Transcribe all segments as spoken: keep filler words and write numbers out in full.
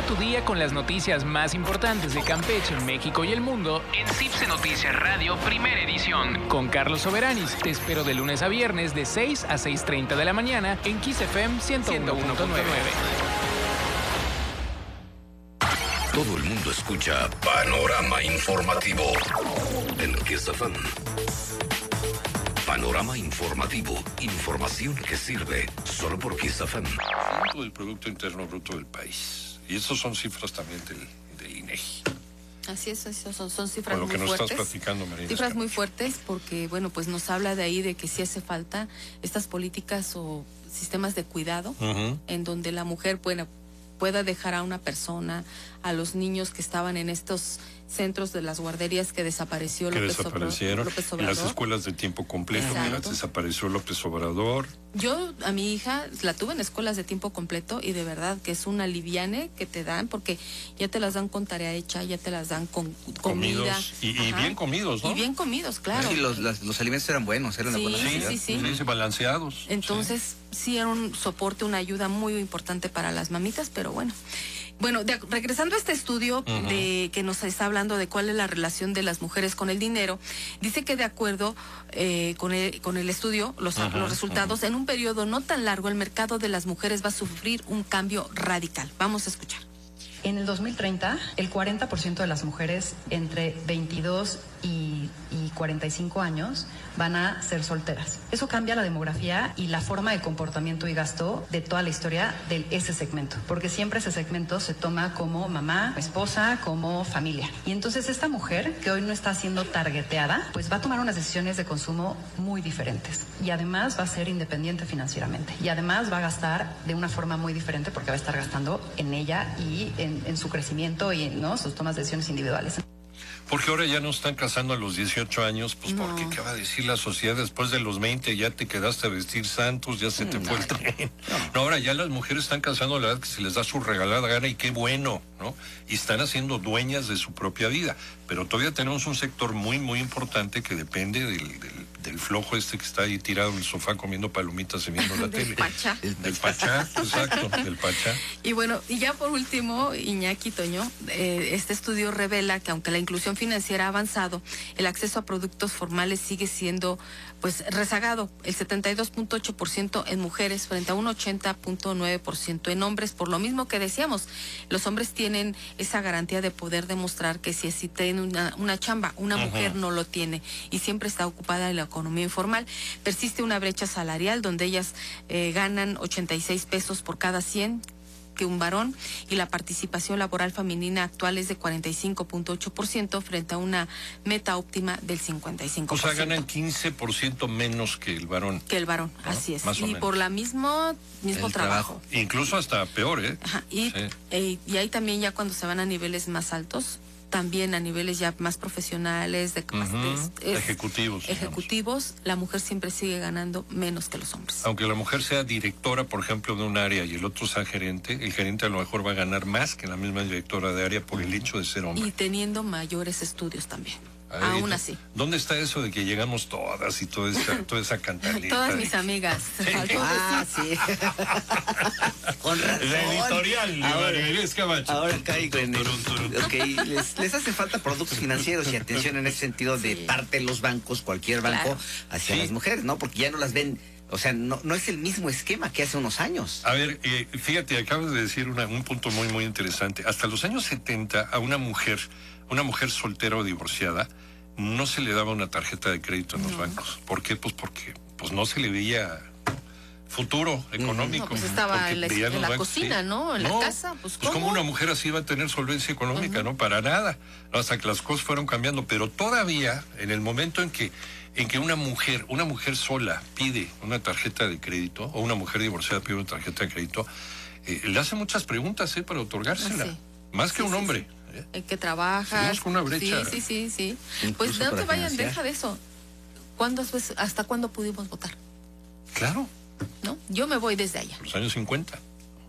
tu día con las noticias más importantes de Campeche, México y el mundo en Cipse Noticias Radio, primera edición. Con Carlos Soberanis, te espero de lunes a viernes de seis a seis treinta de la mañana en Kiss F M ciento uno punto nueve. Todo el mundo escucha Panorama Informativo en Kiss F M. Panorama Informativo, información que sirve solo por Kiss F M. del Producto Interno Bruto del país. Y esas son cifras también del, del INEGI. Así es, eso son, son cifras Con lo muy que nos fuertes. estás platicando, Marina. Cifras muy fuertes porque, bueno, pues nos habla de ahí de que sí hace falta estas políticas o sistemas de cuidado uh-huh. en donde la mujer, bueno, pueda dejar a una persona, a los niños que estaban en estos centros de las guarderías que desapareció que López, desaparecieron, Obrador, López Obrador. En las escuelas de tiempo completo, Exacto. que las desapareció López Obrador. Yo a mi hija la tuve en escuelas de tiempo completo y de verdad que es una liviane que te dan porque ya te las dan con tarea hecha, ya te las dan con comida. Comidos y, y bien comidos, ¿no? Y bien comidos, claro. Y los, las, los alimentos eran buenos, eran sí, de buena calidad. Sí, sí, sí. sí, balanceados. Entonces, sí. sí era un soporte, una ayuda muy importante para las mamitas, pero bueno. Bueno, de, regresando a este estudio uh-huh. de que nos está hablando de cuál es la relación de las mujeres con el dinero, dice que de acuerdo eh, con, el, con el estudio, los, uh-huh, los resultados, uh-huh. en un periodo no tan largo, el mercado de las mujeres va a sufrir un cambio radical. Vamos a escuchar. En el dos mil treinta, el cuarenta por ciento de las mujeres entre veintidós y, y cuarenta y cinco años van a ser solteras. Eso cambia la demografía y la forma de comportamiento y gasto de toda la historia de ese segmento, porque siempre ese segmento se toma como mamá, esposa, como familia. Y entonces esta mujer, que hoy no está siendo targeteada, pues va a tomar unas decisiones de consumo muy diferentes. Y además va a ser independiente financieramente. Y además va a gastar de una forma muy diferente porque va a estar gastando en ella y en, en su crecimiento y en, ¿no? sus tomas de decisiones individuales. Porque ahora ya no están casando a los dieciocho años, pues no. Porque ¿qué va a decir la sociedad? Después de los veinte ya te quedaste a vestir santos, ya se te no, fue el tren. No. no, ahora ya las mujeres están casando a la edad que se les da su regalada gana y qué bueno, ¿no? Y están haciendo dueñas de su propia vida. Pero todavía tenemos un sector muy, muy importante que depende del, del, del flojo este que está ahí tirado en el sofá comiendo palomitas y viendo la del tele. Pachá. El, del Pachá, exacto, del Pachá. Y bueno, y ya por último, Iñaki, Toño, eh, este estudio revela que aunque la inclusión financiera ha avanzado, el acceso a productos formales sigue siendo pues rezagado, el setenta y dos punto ocho por ciento en mujeres frente a un ochenta punto nueve por ciento en hombres, por lo mismo que decíamos, los hombres tienen esa garantía de poder demostrar que si, si tienen una, una chamba, una uh-huh. mujer no lo tiene y siempre está ocupada en la economía informal. Persiste una brecha salarial donde ellas eh, ganan ochenta y seis pesos por cada cien que un varón y la participación laboral femenina actual es de cuarenta y cinco punto ocho por ciento frente a una meta óptima del cincuenta y cinco por ciento. O sea, ganan quince por ciento menos que el varón. Que el varón, ¿no? Así es. Más y por la mismo mismo trabajo. trabajo. Incluso hasta peor, ¿eh? Ajá. Y, sí. eh, y ahí también ya cuando se van a niveles más altos, también a niveles ya más profesionales, de, uh-huh. de, es, ejecutivos. Ejecutivos, digamos. La mujer siempre sigue ganando menos que los hombres. Aunque la mujer sea directora, por ejemplo, de un área y el otro sea gerente, el gerente a lo mejor va a ganar más que la misma directora de área por el hecho de ser hombre. Y teniendo mayores estudios también. Ahí, aún así. ¿Dónde está eso de que llegamos todas y toda esa, toda esa cantaleta? Todas mis amigas. Sí. Ah, sí. Con razón. La editorial, ahora, Camacho. Ahora caigo en el... Okay, les, les hace falta productos financieros y atención en ese sentido de sí. parte de los bancos, cualquier banco, claro. hacia sí. las mujeres, ¿no? Porque ya no las ven... O sea, no, no es el mismo esquema que hace unos años. A ver, eh, fíjate, acabas de decir una, un punto muy, muy interesante. Hasta los años setenta, a una mujer, una mujer soltera o divorciada, no se le daba una tarjeta de crédito en no. los bancos. ¿Por qué? Pues porque pues no se le veía futuro económico. No, pues estaba en la, en la bancos, cocina, sí. ¿no? En no, la casa, pues ¿cómo? Pues como una mujer así iba a tener solvencia económica, uh-huh. ¿no? Para nada. Hasta que las cosas fueron cambiando. Pero todavía, en el momento en que en que una mujer, una mujer sola pide una tarjeta de crédito, o una mujer divorciada pide una tarjeta de crédito, eh, le hace muchas preguntas, ¿eh? Para otorgársela. Sí. Más que sí, un sí, hombre. Sí. ¿Eh? Que trabajas. Con una brecha. Sí, sí, sí, sí. Pues no te vayan, financiar. Deja de eso. ¿Cuándo, ¿Hasta cuándo pudimos votar? Claro. ¿No? Yo me voy desde allá. Los años cincuenta.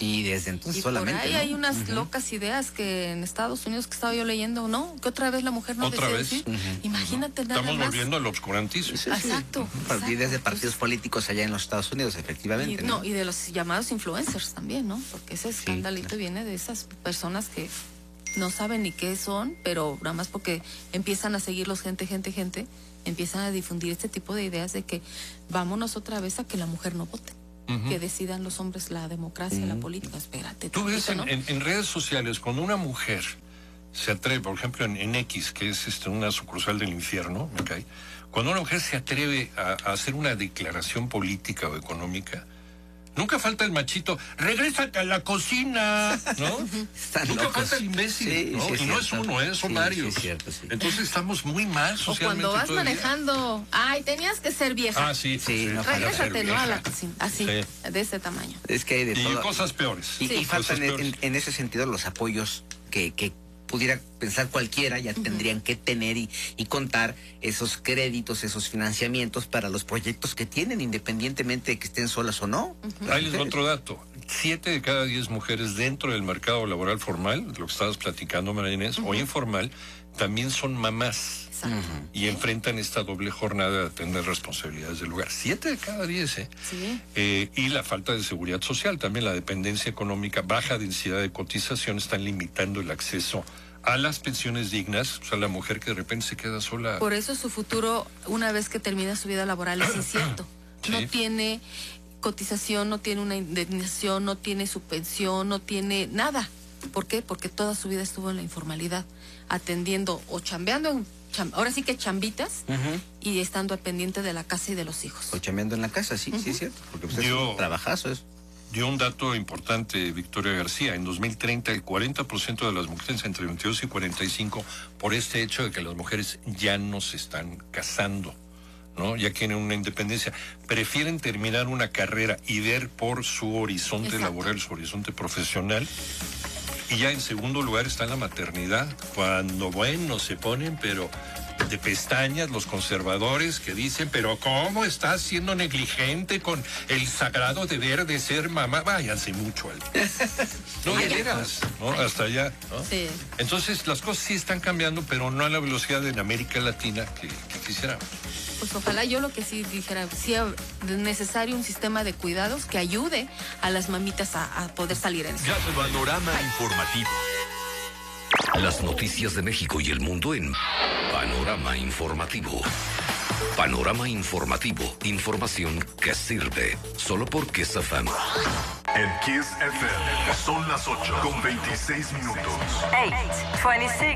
Y desde entonces y solamente. Por ahí ¿no? hay unas uh-huh. locas ideas que en Estados Unidos que estaba yo leyendo, ¿no? Que otra vez la mujer no ¿Otra desea vez? decir. Uh-huh. Imagínate nada Estamos más. volviendo al obscurantismo. Sí, sí. Exacto. Partidas de exacto. partidos políticos allá en los Estados Unidos, efectivamente. Y, ¿no? no, y de los llamados influencers también, ¿no? Porque ese escandalito claro. viene de esas personas que no saben ni qué son, pero nada más porque empiezan a seguirlos gente, gente, gente, empiezan a difundir este tipo de ideas de que vámonos otra vez a que la mujer no vote. Uh-huh. Que decidan los hombres la democracia, uh-huh. la política. Espérate. Tú ves en, ¿no? en, en redes sociales, cuando una mujer se atreve, por ejemplo, en, en X, que es este, una sucursal del infierno, me cae, cuando una mujer se atreve a, a hacer una declaración política o económica, nunca falta el machito, regrésate a la cocina, ¿no? Están nunca locos. falta el imbécil, sí, ¿no? Sí, y es no es cierto. uno, ¿eh? son sí, varios. Sí, es cierto, sí. Entonces estamos muy mal O socialmente. cuando vas todo el día. manejando, ay, tenías que ser vieja. Ah, sí, Sí, no falta Regrésate, ser ¿no? A la vieja. cocina. Así, Sí. de ese tamaño. Es que hay de Y todo. cosas peores. Y, Sí. y faltan Cosas en, peores. en ese sentido los apoyos que, que pudiera pensar cualquiera, ya uh-huh. tendrían que tener y, y contar esos créditos, esos financiamientos para los proyectos que tienen, independientemente de que estén solas o no. Uh-huh. Ahí les doy otro dato. Siete de cada diez mujeres dentro del mercado laboral formal, lo que estabas platicando, María Inés, uh-huh. o informal, también son mamás. Uh-huh. Y enfrentan esta doble jornada de atender responsabilidades del hogar. Siete de cada diez, ¿eh? Sí. Eh, y la falta de seguridad social, también la dependencia económica, baja densidad de cotización están limitando el acceso a las pensiones dignas, o sea, la mujer que de repente se queda sola. Por eso su futuro, una vez que termina su vida laboral, es incierto. Sí. No tiene cotización, no tiene una indemnización, no tiene su pensión, no tiene nada. ¿Por qué? Porque toda su vida estuvo en la informalidad, atendiendo o chambeando en cham- ahora sí que chambitas uh-huh. y estando al pendiente de la casa y de los hijos. O chambeando en la casa, sí, uh-huh. sí es cierto, porque pues Yo... es un trabajazo eso. Dio un dato importante, Victoria García. En dos mil treinta, el cuarenta por ciento de las mujeres entre veintidós y cuarenta y cinco, por este hecho de que las mujeres ya no se están casando, ¿no? Ya quieren una independencia. Prefieren terminar una carrera y ver por su horizonte Exacto. laboral, su horizonte profesional. Y ya en segundo lugar está la maternidad. Cuando, bueno, se ponen, pero de pestañas los conservadores que dicen, pero ¿cómo estás siendo negligente con el sagrado deber de ser mamá? Váyanse mucho al... No, de veras, ¿no? Hasta allá, ¿no? Sí. Entonces, las cosas sí están cambiando, pero no a la velocidad en América Latina que, que quisiéramos. Pues ojalá yo lo que sí dijera, sí es necesario un sistema de cuidados que ayude a las mamitas a, a poder salir en eso. Panorama informativo. Las noticias de México y el mundo en Panorama Informativo. Panorama Informativo. Información que sirve. Solo por Kiss F M. En Kiss F M son las ocho con veintiséis minutos. eight twenty-six.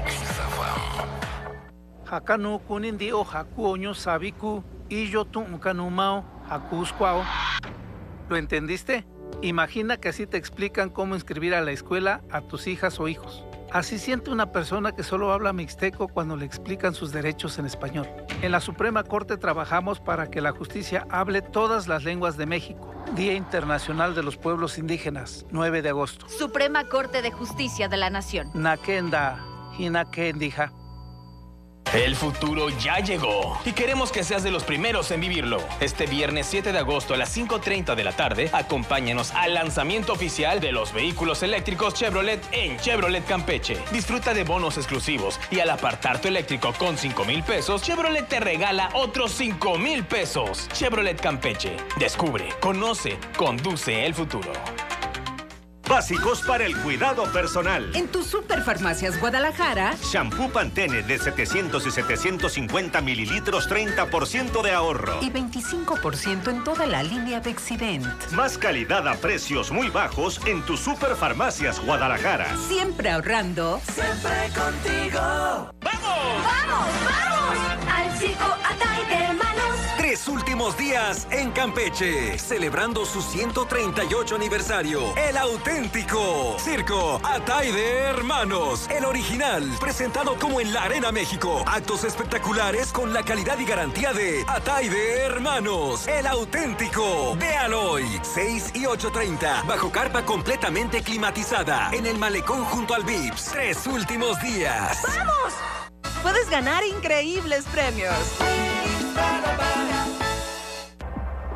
Hakanu kunindi o haku oño sabiku y yo tu kanumao hakusquao. ¿Lo entendiste? Imagina que así te explican cómo inscribir a la escuela a tus hijas o hijos. Así siente una persona que solo habla mixteco cuando le explican sus derechos en español. En la Suprema Corte trabajamos para que la justicia hable todas las lenguas de México. Día Internacional de los Pueblos Indígenas, nueve de agosto. Suprema Corte de Justicia de la Nación. Nakenda, hinakendija. El futuro ya llegó y queremos que seas de los primeros en vivirlo. Este viernes siete de agosto a las cinco treinta de la tarde, acompáñanos al lanzamiento oficial de los vehículos eléctricos Chevrolet en Chevrolet Campeche. Disfruta de bonos exclusivos y al apartar tu eléctrico con cinco mil pesos, Chevrolet te regala otros cinco mil pesos. Chevrolet Campeche. Descubre, conoce, conduce el futuro. Básicos para el cuidado personal. En tu Superfarmacias Guadalajara, Shampoo Pantene de setecientos y setecientos cincuenta mililitros, treinta por ciento de ahorro. Y veinticinco por ciento en toda la línea de Excedent. Más calidad a precios muy bajos en tu Superfarmacias Guadalajara. Siempre ahorrando. Siempre contigo. ¡Vamos! ¡Vamos, vamos! Al circo Atay de Hermanos. Tres últimos días en Campeche, celebrando su ciento treinta y ocho aniversario. El auténtico Circo Atay de Hermanos, el original, presentado como en la Arena México. Actos espectaculares con la calidad y garantía de Atay de Hermanos, el auténtico. Véalo hoy, seis y ocho treinta, bajo carpa completamente climatizada, en el malecón junto al Vips. Tres últimos días. ¡Vamos! Puedes ganar increíbles premios.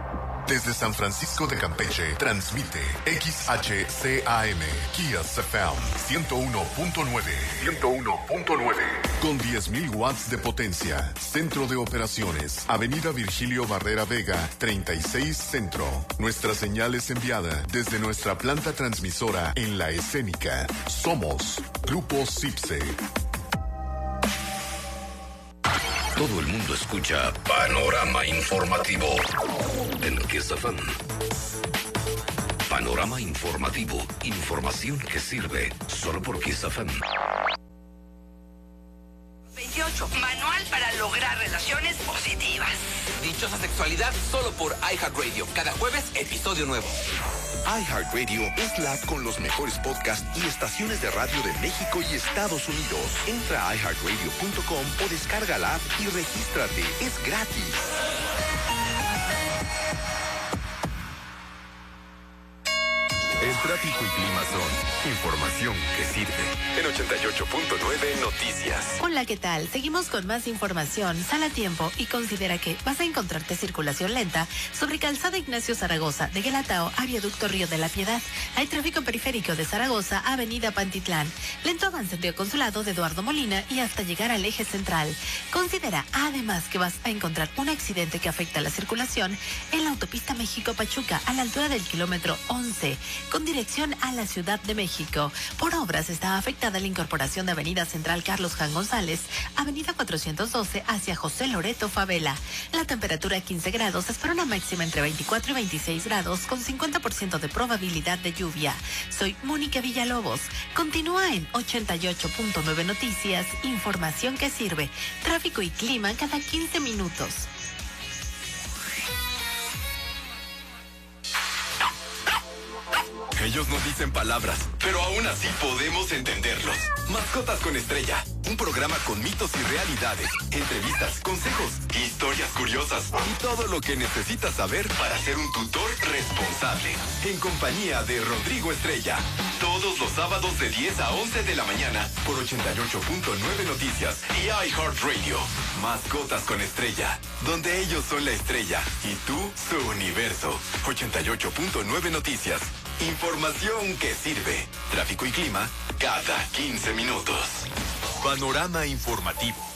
Desde San Francisco de Campeche, transmite X H C A M, Kiss F M, ciento uno punto nueve. ciento uno punto nueve. Con diez mil watts de potencia. Centro de operaciones, Avenida Virgilio Barrera Vega, treinta y seis Centro. Nuestra señal es enviada desde nuestra planta transmisora en La Escénica. Somos Grupo Cipse. Todo el mundo escucha Panorama Informativo en Kiss F M. Panorama Informativo. Información que sirve solo por Kiss F M. veintiocho. Manual para lograr relaciones positivas. Dichosa sexualidad solo por iHeartRadio. Cada jueves, episodio nuevo. iHeartRadio es la app con los mejores podcasts y estaciones de radio de México y Estados Unidos. Entra a i heart radio punto com o descarga la app y regístrate. Es gratis. El tráfico y clima son información que sirve. En ochenta y ocho punto nueve Noticias. Hola, ¿qué tal? Seguimos con más información. Sal a tiempo y considera que vas a encontrarte circulación lenta sobre Calzada Ignacio Zaragoza, de Guelatao a Viaducto Río de la Piedad. Hay tráfico periférico de Zaragoza a Avenida Pantitlán. Lento avance en Río Consulado de Eduardo Molina y hasta llegar al eje central. Considera además que vas a encontrar un accidente que afecta la circulación en la autopista México-Pachuca a la altura del kilómetro once. Con dirección a la Ciudad de México. Por obras está afectada la incorporación de Avenida Central Carlos Jan González, Avenida cuatrocientos doce hacia José Loreto Favela. La temperatura quince grados, espera una máxima entre veinticuatro y veintiséis grados con cincuenta por ciento de probabilidad de lluvia. Soy Mónica Villalobos. Continúa en ochenta y ocho punto nueve Noticias, información que sirve. Tráfico y clima cada quince minutos. Ellos no dicen palabras, pero aún así podemos entenderlos. Mascotas con Estrella, un programa con mitos y realidades, entrevistas, consejos, historias curiosas y todo lo que necesitas saber para ser un tutor responsable. En compañía de Rodrigo Estrella, todos los sábados de diez a once de la mañana por ochenta y ocho punto nueve Noticias y iHeartRadio. Mascotas con Estrella, donde ellos son la estrella y tú su universo. ochenta y ocho punto nueve Noticias. Información que sirve. Tráfico y clima cada quince minutos. Panorama informativo.